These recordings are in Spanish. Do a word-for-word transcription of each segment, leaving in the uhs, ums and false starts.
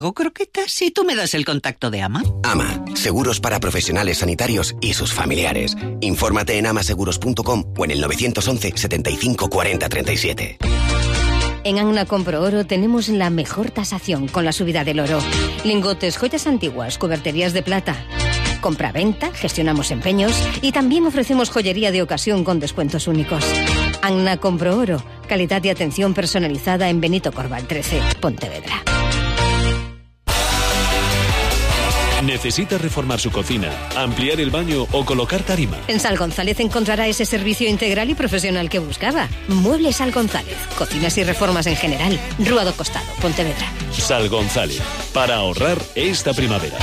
¿O croquetas si tú me das el contacto de AMA? AMA, seguros para profesionales sanitarios y sus familiares. Infórmate en amaseguros punto com o en el nueve once setenta y cinco cuarenta treinta y siete. En Anna Compro Oro tenemos la mejor tasación con la subida del oro. Lingotes, joyas antiguas, cuberterías de plata. Compra-venta, gestionamos empeños y también ofrecemos joyería de ocasión con descuentos únicos. Anna Compro Oro, calidad y atención personalizada en Benito Corval trece, Pontevedra. ¿Necesita reformar su cocina, ampliar el baño o colocar tarima? En Sal González encontrará ese servicio integral y profesional que buscaba. Muebles Sal González, cocinas y reformas en general. Rúa do Costado, Pontevedra. Sal González, para ahorrar esta primavera.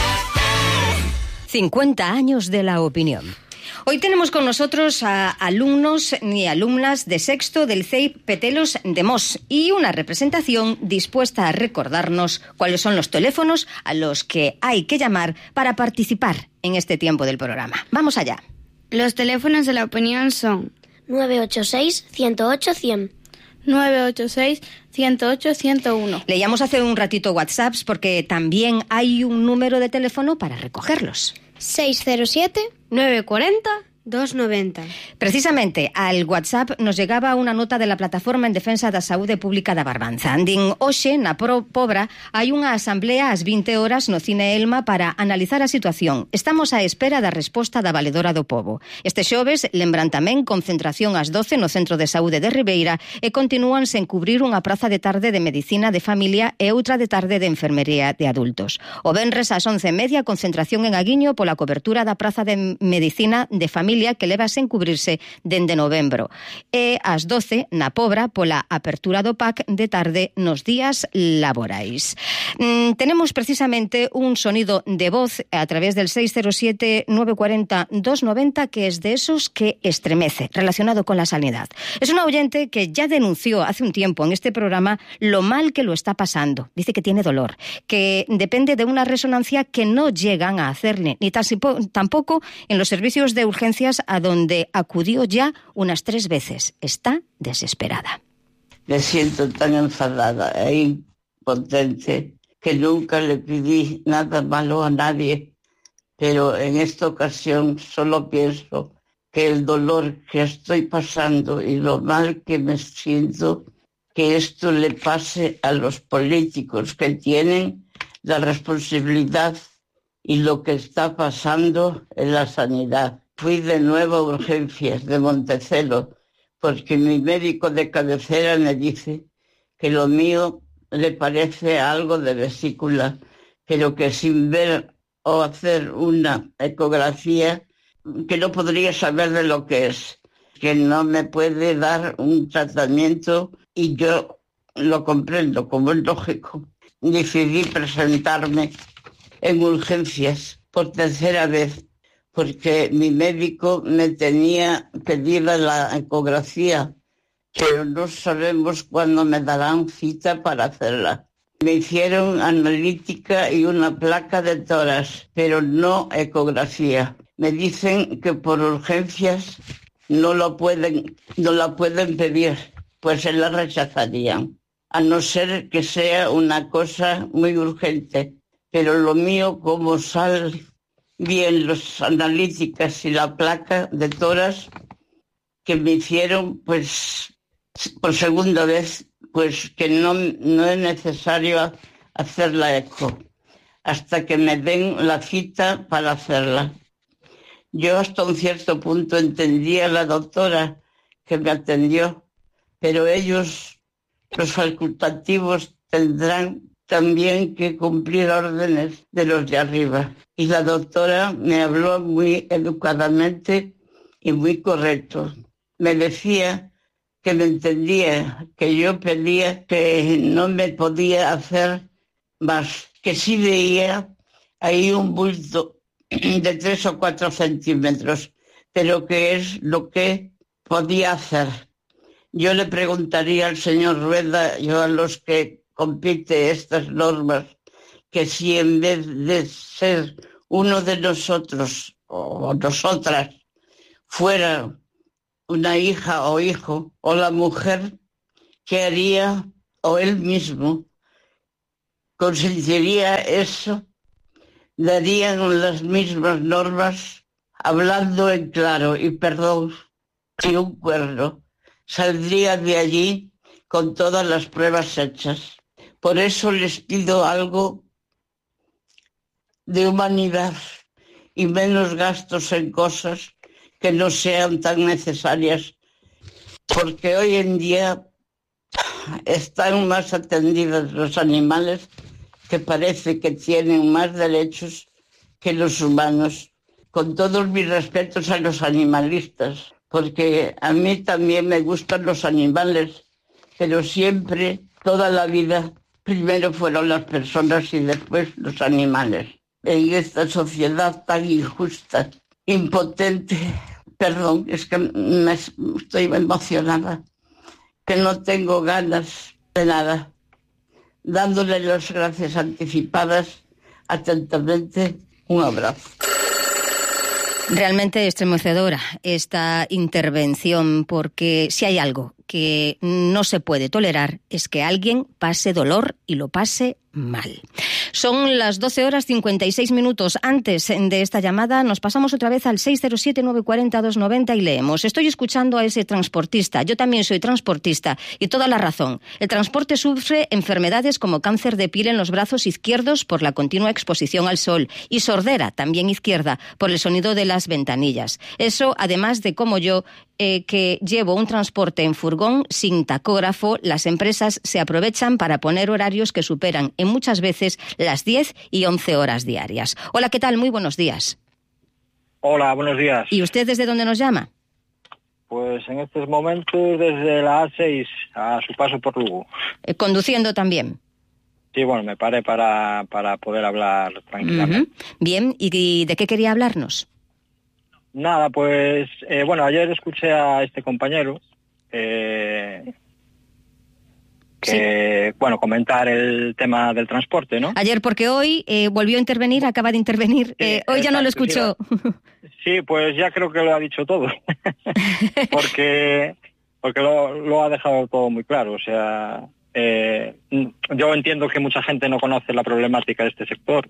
cincuenta años de la opinión. Hoy tenemos con nosotros a alumnos y alumnas de sexto del C E I Petelos de Mos y una representación dispuesta a recordarnos cuáles son los teléfonos a los que hay que llamar para participar en este tiempo del programa. Vamos allá. Los teléfonos de la opinión son nueve ocho seis, ciento ocho, cien. nueve ocho seis, ciento ocho, ciento uno. Leíamos hace un ratito WhatsApps porque también hay un número de teléfono para recogerlos. seis cero siete, nueve cuatro cero, dos noventa. Precisamente al WhatsApp nos llegaba unha nota de la Plataforma en Defensa da Saúde Pública da Barbanza. Din, hoxe, na Pro Pobra, hai unha asamblea ás vinte horas no Cine Elma para analizar a situación. Estamos á espera da resposta da Valedora do Pobo. Este xoves, lembran tamén concentración ás doce no Centro de Saúde de Ribeira e continúan sen cubrir unha praza de tarde de Medicina de Familia e outra de tarde de Enfermería de Adultos. O venres ás once e media, concentración en Aguiño pola cobertura da praza de Medicina de Familia que leva sen cubrirse dende novembro. E ás doce, na Pobra, pola apertura do P A C de tarde nos días laborais. Mm, tenemos precisamente un sonido de voz a través del seis cero siete, nueve cuatro cero, dos noventa que es de esos que estremece, relacionado con la sanidad. Es una oyente que ya denunció hace un tiempo en este programa lo mal que lo está pasando. Dice que tiene dolor, que depende de una resonancia que no llegan a hacerle, ni tampoco en los servicios de urgencia a donde acudió ya unas tres veces. Está desesperada. Me siento tan enfadada e impotente que nunca le pedí nada malo a nadie, pero en esta ocasión solo pienso que el dolor que estoy pasando y lo mal que me siento, que esto le pase a los políticos que tienen la responsabilidad y lo que está pasando en la sanidad. Fui de nuevo a urgencias de Montecelo porque mi médico de cabecera me dice que lo mío le parece algo de vesícula, pero que sin ver o hacer una ecografía que no podría saber de lo que es, que no me puede dar un tratamiento y yo lo comprendo como es lógico. Decidí presentarme en urgencias por tercera vez porque mi médico me tenía pedida la ecografía, pero no sabemos cuándo me darán cita para hacerla. Me hicieron analítica y una placa de tórax, pero no ecografía. Me dicen que por urgencias no lo pueden, no la pueden pedir, pues se la rechazarían, a no ser que sea una cosa muy urgente. Pero lo mío, como sale bien las analíticas y la placa de tórax que me hicieron, pues por segunda vez, pues que no, no es necesario hacer la eco hasta que me den la cita para hacerla. Yo hasta un cierto punto entendía a la doctora que me atendió, pero ellos, los facultativos, tendrán también que cumplir órdenes de los de arriba. Y la doctora me habló muy educadamente y muy correcto. Me decía que me entendía, que yo pedía que no me podía hacer más, que sí veía ahí un bulto de tres o cuatro centímetros, pero que es lo que podía hacer. Yo le preguntaría al señor Rueda, yo a los que compite estas normas, que si en vez de ser uno de nosotros o nosotras fuera una hija o hijo o la mujer, ¿qué haría? O él mismo, consentiría eso, darían las mismas normas, hablando en claro, y perdón, si un cuerno saldría de allí con todas las pruebas hechas. Por eso les pido algo de humanidad y menos gastos en cosas que no sean tan necesarias, porque hoy en día están más atendidos los animales, que parece que tienen más derechos que los humanos. Con todos mis respetos a los animalistas, porque a mí también me gustan los animales, pero siempre, toda la vida, primero fueron las personas y después los animales. En esta sociedad tan injusta, impotente, perdón, es que me estoy emocionada, que no tengo ganas de nada. Dándole las gracias anticipadas, atentamente, un abrazo. Realmente estremecedora esta intervención, porque si hay algo que no se puede tolerar es que alguien pase dolor y lo pase mal. Son las doce horas cincuenta y seis minutos. Antes de esta llamada nos pasamos otra vez al seis cero siete, nueve cuatro cero, dos nueve cero y leemos: estoy escuchando a ese transportista, yo también soy transportista y toda la razón. El transporte sufre enfermedades como cáncer de piel en los brazos izquierdos por la continua exposición al sol y sordera, también izquierda, por el sonido de las ventanillas. Eso, además de como yo, eh, que llevo un transporte en furgón sin tacógrafo, las empresas se aprovechan para poner horarios que superan en muchas veces las diez y once horas diarias. Hola, ¿qué tal? Muy buenos días. Hola, buenos días. ¿Y usted desde dónde nos llama? Pues en estos momentos desde la A seis a su paso por Lugo. Eh, ¿Conduciendo también? Sí, bueno, me paré para, para poder hablar tranquilamente. Uh-huh. Bien, ¿y de qué quería hablarnos? Nada, pues, eh, bueno, ayer escuché a este compañero eh, que, sí. bueno, comentar el tema del transporte, ¿no? Ayer, porque hoy eh, volvió a intervenir, acaba de intervenir, sí, eh, hoy exacto, ya no lo escuchó. Sí, sí, pues ya creo que lo ha dicho todo, porque, porque lo, lo ha dejado todo muy claro, o sea, eh, yo entiendo que mucha gente no conoce la problemática de este sector,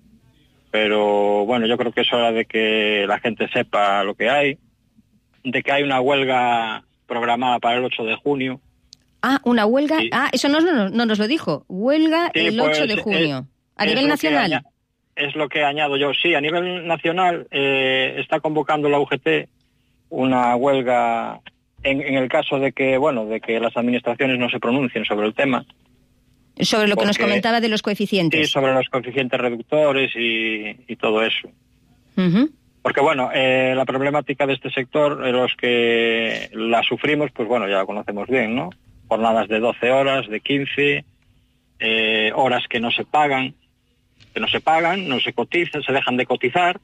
pero bueno, yo creo que es hora de que la gente sepa lo que hay, de que hay una huelga programada para el ocho de junio. Ah, una huelga, sí. ah, eso no, no, no nos lo dijo, huelga sí, el pues, ocho de junio, es, a nivel nacional. Aña, es lo que añado yo, sí, a nivel nacional eh, está convocando la U G T una huelga en, en el caso de que, bueno, de que las administraciones no se pronuncien sobre el tema. Sobre lo que Porque, nos comentaba de los coeficientes. Sí, sobre los coeficientes reductores y, y todo eso. Uh-huh. Porque, bueno, eh, la problemática de este sector, eh, los que la sufrimos, pues bueno, ya la conocemos bien, ¿no? Jornadas de doce horas, de quince, eh, horas que no se pagan, que no se pagan, no se cotizan, se dejan de cotizar,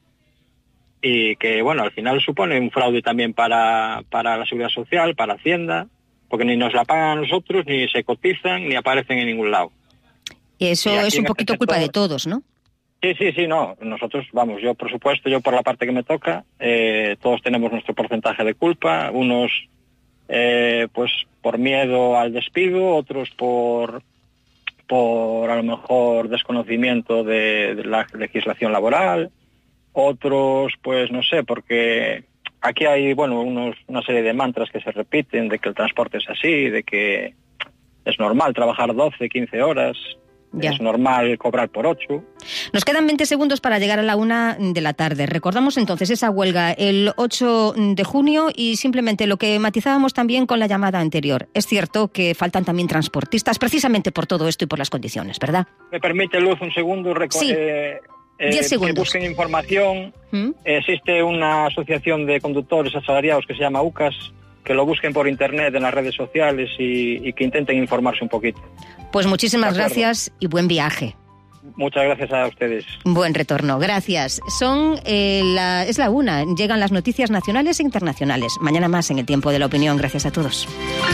y que, bueno, al final supone un fraude también para, para la Seguridad Social, para Hacienda, porque ni nos la pagan a nosotros, ni se cotizan, ni aparecen en ningún lado. Y eso y es un poquito este culpa sector, de todos, ¿no? Sí, sí, sí, no. Nosotros, vamos, yo por supuesto, yo por la parte que me toca, eh, todos tenemos nuestro porcentaje de culpa, unos eh, pues por miedo al despido, otros por, por a lo mejor desconocimiento de, de la legislación laboral, otros pues no sé, porque aquí hay, bueno, unos, una serie de mantras que se repiten de que el transporte es así, de que es normal trabajar doce, quince horas, ya. Es normal cobrar por ocho. Nos quedan veinte segundos para llegar a la una de la tarde. Recordamos entonces esa huelga el ocho de junio y simplemente lo que matizábamos también con la llamada anterior. Es cierto que faltan también transportistas precisamente por todo esto y por las condiciones, ¿verdad? ¿Me permite, Luz, un segundo? Reco- sí. Eh, Eh, Diez segundos. Que busquen información. ¿Mm? Existe una asociación de conductores asalariados que se llama U C A S, que lo busquen por internet, en las redes sociales y, y que intenten informarse un poquito. Pues muchísimas gracias y buen viaje. Muchas gracias a ustedes. Buen retorno, gracias. Son eh, la, es la una, llegan las noticias nacionales e internacionales. Mañana más en el Tiempo de la Opinión. Gracias a todos.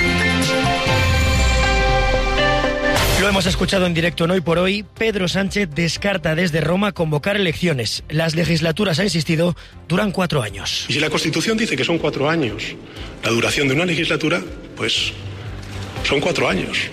Lo hemos escuchado en directo en Hoy por Hoy. Pedro Sánchez descarta desde Roma convocar elecciones. Las legislaturas, ha insistido, duran cuatro años. Y si la Constitución dice que son cuatro años la duración de una legislatura, pues son cuatro años.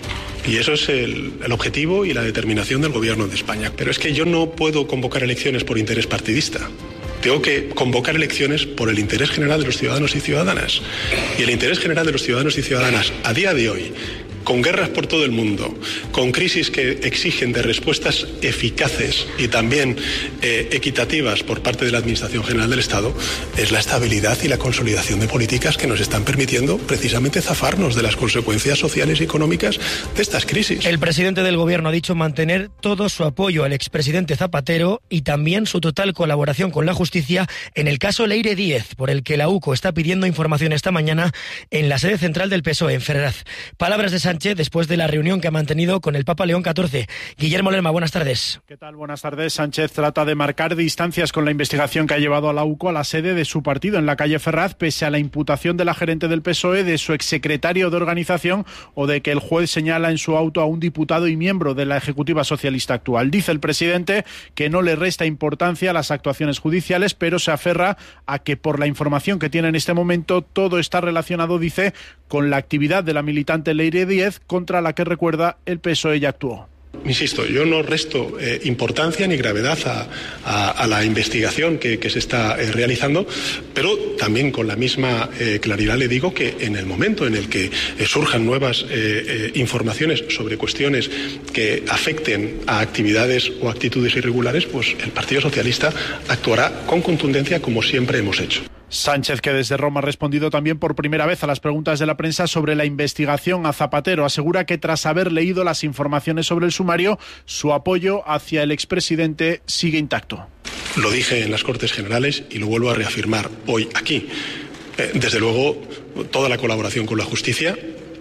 Y eso es el, el objetivo y la determinación del Gobierno de España. Pero es que yo no puedo convocar elecciones por interés partidista. Tengo que convocar elecciones por el interés general de los ciudadanos y ciudadanas. Y el interés general de los ciudadanos y ciudadanas a día de hoy, con guerras por todo el mundo, con crisis que exigen de respuestas eficaces y también eh, equitativas por parte de la Administración General del Estado, es la estabilidad y la consolidación de políticas que nos están permitiendo precisamente zafarnos de las consecuencias sociales y económicas de estas crisis. El presidente del Gobierno ha dicho mantener todo su apoyo al expresidente Zapatero y también su total colaboración con la justicia en el caso Leire Díez, por el que la U C O está pidiendo información esta mañana en la sede central del P S O E, en Ferraz. Palabras de Sánchez después de la reunión que ha mantenido con el Papa León catorce. Guillermo Lerma, buenas tardes. ¿Qué tal? Buenas tardes. Sánchez trata de marcar distancias con la investigación que ha llevado a la U C O a la sede de su partido en la calle Ferraz, pese a la imputación de la gerente del P S O E, de su exsecretario de organización o de que el juez señala en su auto a un diputado y miembro de la Ejecutiva Socialista actual. Dice el presidente que no le resta importancia a las actuaciones judiciales, pero se aferra a que por la información que tiene en este momento todo está relacionado, dice, con la actividad de la militante Leire Díez, contra la que, recuerda, el P S O E ya actuó. Insisto, yo no resto eh, importancia ni gravedad a, a, a la investigación que, que se está eh, realizando, pero también con la misma eh, claridad le digo que en el momento en el que eh, surjan nuevas eh, eh, informaciones sobre cuestiones que afecten a actividades o actitudes irregulares, pues el Partido Socialista actuará con contundencia como siempre hemos hecho. Sánchez, que desde Roma ha respondido también por primera vez a las preguntas de la prensa sobre la investigación a Zapatero, asegura que tras haber leído las informaciones sobre el sumario, su apoyo hacia el expresidente sigue intacto. Lo dije en las Cortes Generales y lo vuelvo a reafirmar hoy aquí. Eh, desde luego, toda la colaboración con la justicia,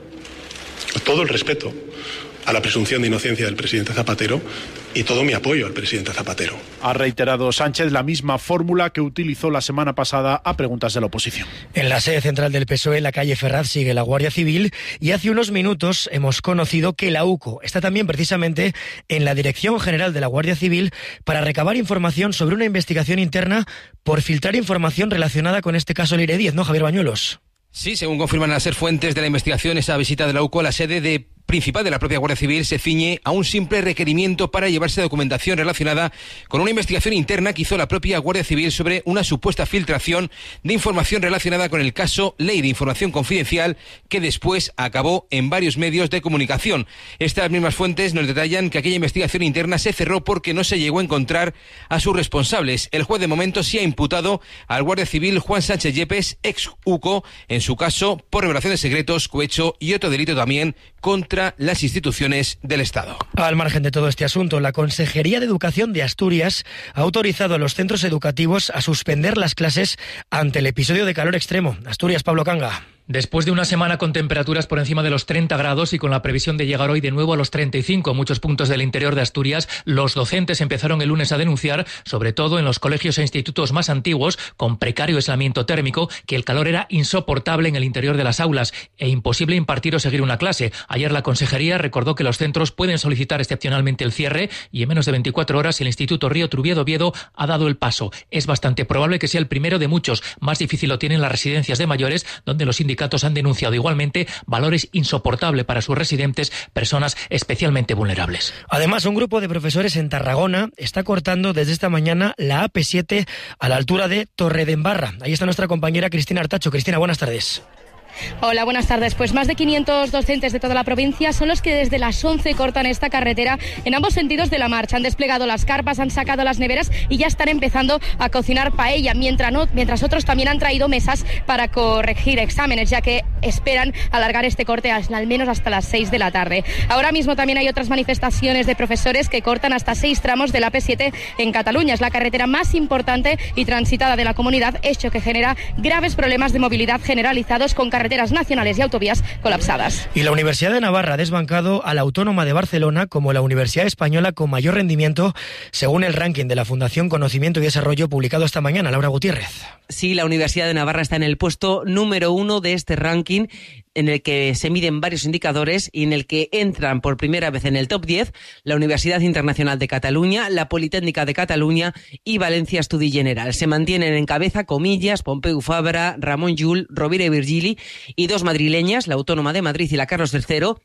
todo el respeto a la presunción de inocencia del presidente Zapatero y todo mi apoyo al presidente Zapatero. Ha reiterado Sánchez la misma fórmula que utilizó la semana pasada a preguntas de la oposición. En la sede central del P S O E, en la calle Ferraz, sigue la Guardia Civil y hace unos minutos hemos conocido que la U C O está también precisamente en la Dirección General de la Guardia Civil para recabar información sobre una investigación interna por filtrar información relacionada con este caso Leire Díez, ¿no, Javier Bañuelos? Sí, según confirman las ser fuentes de la investigación, esa visita de la U C O a la sede de principal de la propia Guardia Civil se ciñe a un simple requerimiento para llevarse documentación relacionada con una investigación interna que hizo la propia Guardia Civil sobre una supuesta filtración de información relacionada con el caso Leire, información confidencial que después acabó en varios medios de comunicación. Estas mismas fuentes nos detallan que aquella investigación interna se cerró porque no se llegó a encontrar a sus responsables. El juez de momento sí ha imputado al Guardia Civil Juan Sánchez Yepes, ex U C O, en su caso por revelación de secretos, cohecho y otro delito también contra las instituciones del Estado. Al margen de todo este asunto, la Consejería de Educación de Asturias ha autorizado a los centros educativos a suspender las clases ante el episodio de calor extremo. Asturias, Pablo Canga. Después de una semana con temperaturas por encima de los treinta grados y con la previsión de llegar hoy de nuevo a los treinta y cinco en muchos puntos del interior de Asturias, los docentes empezaron el lunes a denunciar, sobre todo en los colegios e institutos más antiguos, con precario aislamiento térmico, que el calor era insoportable en el interior de las aulas e imposible impartir o seguir una clase. Ayer la Consejería recordó que los centros pueden solicitar excepcionalmente el cierre y en menos de veinticuatro horas el Instituto Río Trubiedo Oviedo ha dado el paso. Es bastante probable que sea el primero de muchos. Más difícil lo tienen las residencias de mayores, donde los sindicatos han denunciado igualmente valores insoportables para sus residentes, personas especialmente vulnerables. Además, un grupo de profesores en Tarragona está cortando desde esta mañana la A P siete a la altura de Torredembarra. Ahí está nuestra compañera Cristina Artacho. Cristina, buenas tardes. Hola, buenas tardes. Pues más de quinientos docentes de toda la provincia son los que desde las once cortan esta carretera en ambos sentidos de la marcha. Han desplegado las carpas, han sacado las neveras y ya están empezando a cocinar paella, mientras, no, mientras otros también han traído mesas para corregir exámenes, ya que esperan alargar este corte al menos hasta las seis de la tarde. Ahora mismo también hay otras manifestaciones de profesores que cortan hasta seis tramos de la A P siete en Cataluña. Es la carretera más importante y transitada de la comunidad, hecho que genera graves problemas de movilidad generalizados con carreteras carreteras nacionales y autovías colapsadas. Y la Universidad de Navarra ha desbancado a la Autónoma de Barcelona como la universidad española con mayor rendimiento, según el ranking de la Fundación Conocimiento y Desarrollo publicado esta mañana. Laura Gutiérrez. Sí, la Universidad de Navarra está en el puesto número uno de este ranking, en el que se miden varios indicadores y en el que entran por primera vez en el top diez la Universidad Internacional de Cataluña, la Politécnica de Cataluña y Valencia Estudi General. Se mantienen en cabeza Comillas, Pompeu Fabra, Ramon Llull, Rovira i Virgili y dos madrileñas, la Autónoma de Madrid y la Carlos tercero,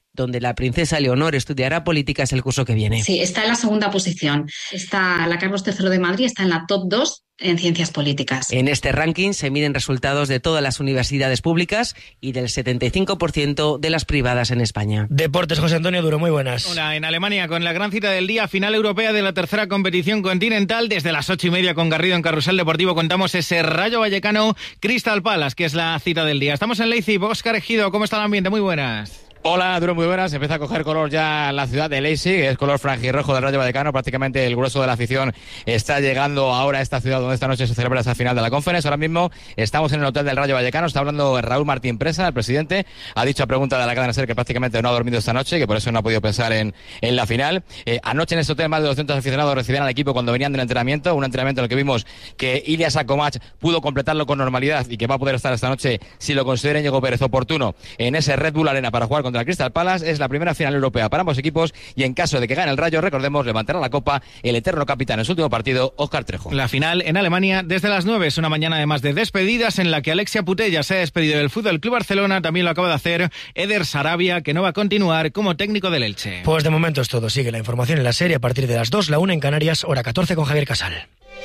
donde la princesa Leonor estudiará políticas el curso que viene. Sí, está en la segunda posición. Está la Carlos tercero de Madrid, está en la top dos en ciencias políticas. En este ranking se miden resultados de todas las universidades públicas y del setenta y cinco por ciento de las privadas en España. Deportes, José Antonio Duro, muy buenas. Hola, en Alemania con la gran cita del día, final europea de la tercera competición continental. Desde las ocho y media con Garrido en Carrusel Deportivo contamos ese Rayo Vallecano Crystal Palace, que es la cita del día. Estamos en Leipzig. Óscar Ejido, ¿cómo está el ambiente? Muy buenas. Hola, Duro, muy buenas. Empieza a coger color ya la ciudad de Leipzig, es color franjirrojo del Rayo Vallecano. Prácticamente el grueso de la afición está llegando ahora a esta ciudad donde esta noche se celebra esa final de la Conference. Ahora mismo estamos en el hotel del Rayo Vallecano. Está hablando Raúl Martín Presa, el presidente. Ha dicho a pregunta de la cadena SER que prácticamente no ha dormido esta noche, que por eso no ha podido pensar en, en la final. Eh, anoche en este hotel más de doscientos aficionados recibían al equipo cuando venían del entrenamiento. Un entrenamiento en el que vimos que Ilya Sakomach pudo completarlo con normalidad y que va a poder estar esta noche, si lo considera Íñigo Pérez oportuno, en ese Red Bull Arena para jugar contra el Crystal Palace. Es la primera final europea para ambos equipos y en caso de que gane el Rayo, recordemos, levantará la copa el eterno capitán en su último partido, Óscar Trejo. La final en Alemania desde las nueve es una mañana además de despedidas en la que Alexia Putellas se ha despedido del Fútbol Club Barcelona. También lo acaba de hacer Eder Sarabia, que no va a continuar como técnico del Elche. Pues de momento es todo. Sigue la información en la serie a partir de las dos, la una en Canarias, hora catorce con Javier Casal.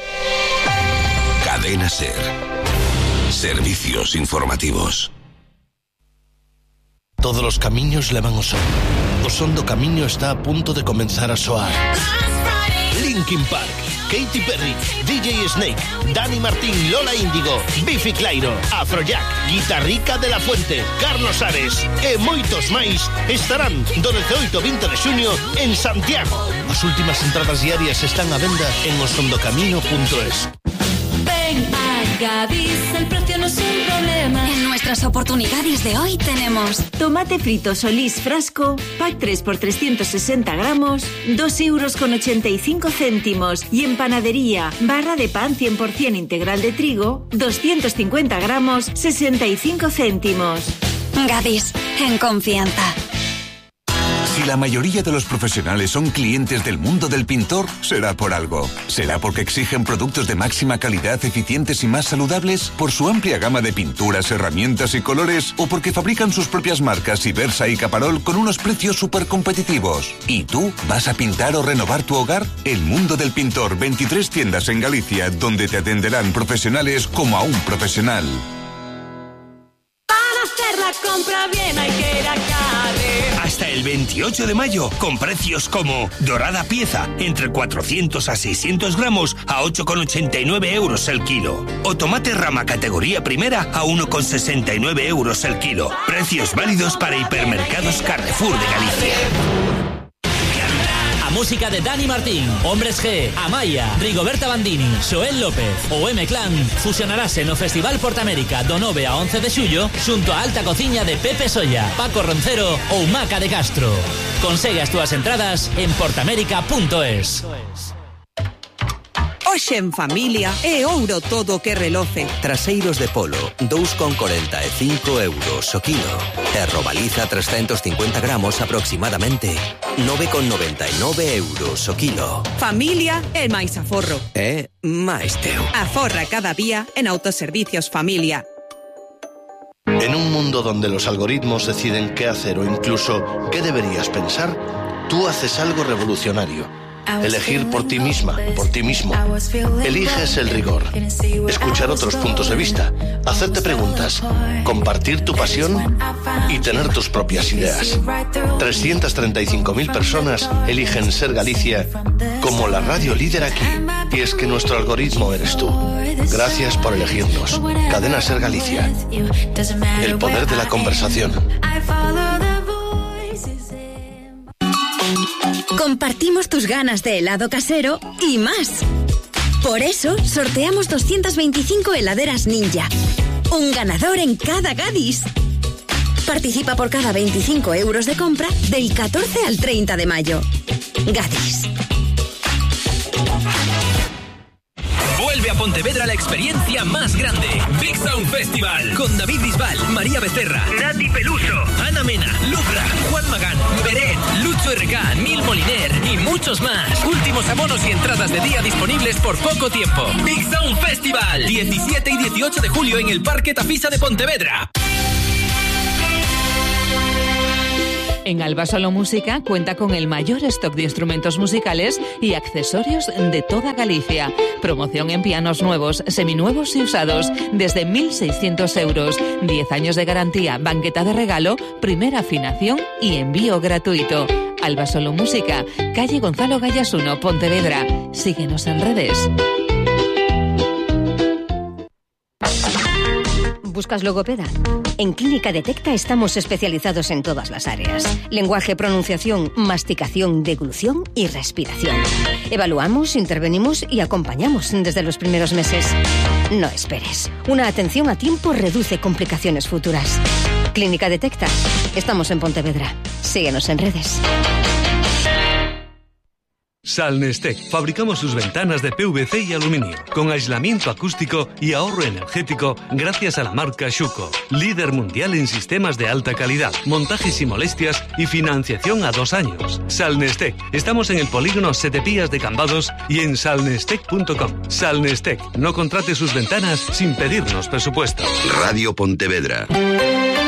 Cadena SER. Servicios informativos. Todos los camiños levan ao sol. O son do camiño está a punto de comenzar a soar. Linkin Park, Katy Perry, D J Snake, Dani Martín, Lola Índigo, Biffy Clyro, Afrojack, Guitarrica de la Fuente, Carlos Ares e moitos máis estarán do dezooito ao vinte de xuño en Santiago. As últimas entradas diarias están á venda en osondocamiño punto es. Ven a Gadis, el precio no es un problema. En nuestras oportunidades de hoy tenemos tomate frito Solís frasco, pack tres por trescientos sesenta gramos, dos euros con ochenta y cinco céntimos. Y en panadería, barra de pan cien por ciento integral de trigo, doscientos cincuenta gramos, sesenta y cinco céntimos. Gadis, en confianza. Si la mayoría de los profesionales son clientes del mundo del pintor, será por algo. ¿Será porque exigen productos de máxima calidad, eficientes y más saludables? ¿Por su amplia gama de pinturas, herramientas y colores? ¿O porque fabrican sus propias marcas Ibersa y Caparol con unos precios súper competitivos? ¿Y tú vas a pintar o renovar tu hogar? El mundo del pintor, veintitrés tiendas en Galicia, donde te atenderán profesionales como a un profesional. Para hacer la compra bien hay que ir a Carrer. Hasta el veintiocho de mayo, con precios como dorada pieza, entre cuatrocientos a seiscientos gramos a ocho con ochenta y nueve euros el kilo. O tomate rama categoría primera a uno con sesenta y nueve euros el kilo. Precios válidos para hipermercados Carrefour de Galicia. A música de Dani Martín, Hombres G, Amaya, Rigoberta Bandini, Xoel López ou M-Clan fusionarase no Festival Portamérica do nove a once de xullo xunto a alta cociña de Pepe Solla, Paco Roncero ou Maca de Castro. Consegue as túas entradas en portamérica punto es. Hoxe en familia é ouro todo que reloce. Traseiros de polo, dous con corenta e cinco euros o kilo. E robaliza trescientos cincuenta gramos aproximadamente, nove con noventa e nove euros o kilo. Familia é máis aforro. É máis teu. Aforra cada día en Autoservicios Familia. En un mundo donde los algoritmos deciden qué hacer o incluso qué deberías pensar, tú haces algo revolucionario. Elegir por ti misma, por ti mismo. Eliges el rigor. Escuchar otros puntos de vista. Hacerte preguntas. Compartir tu pasión y tener tus propias ideas. trescientas treinta y cinco mil personas eligen Ser Galicia como la radio líder aquí. Y es que nuestro algoritmo eres tú. Gracias por elegirnos. Cadena Ser Galicia. El poder de la conversación. Compartimos tus ganas de helado casero y más. Por eso sorteamos doscientas veinticinco heladeras Ninja. Un ganador en cada Gadis. Participa por cada veinticinco euros de compra del catorce al treinta de mayo. Gadis. Vuelve a Pontevedra la experiencia más grande. Big Sound Festival. Con David Bisbal, María Becerra, Nati Peluso, Ana Mena, Lucra, Juan Magán, Beret, Lucho R K, Nil Moliner y muchos más. Últimos abonos y entradas de día disponibles por poco tiempo. Big Sound Festival. diecisiete y dieciocho de julio en el Parque Tafisa de Pontevedra. En Alba Solo Música cuenta con el mayor stock de instrumentos musicales y accesorios de toda Galicia. Promoción en pianos nuevos, seminuevos y usados desde mil seiscientos euros. diez años de garantía, banqueta de regalo, primera afinación y envío gratuito. Alba Solo Música, calle Gonzalo Gallas uno, Pontevedra. Síguenos en redes. ¿Buscas logopeda? En Clínica Detecta estamos especializados en todas las áreas. Lenguaje, pronunciación, masticación, deglución y respiración. Evaluamos, intervenimos y acompañamos desde los primeros meses. No esperes. Una atención a tiempo reduce complicaciones futuras. Clínica Detecta. Estamos en Pontevedra. Síguenos en redes. Salnestec. Fabricamos sus ventanas de P V C y aluminio, con aislamiento acústico y ahorro energético gracias a la marca Schuco, líder mundial en sistemas de alta calidad, montajes sin molestias y financiación a dos años. Salnestec. Estamos en el polígono Setepías de Cambados y en salnestec punto com. Salnestec. No contrate sus ventanas sin pedirnos presupuesto. Radio Pontevedra.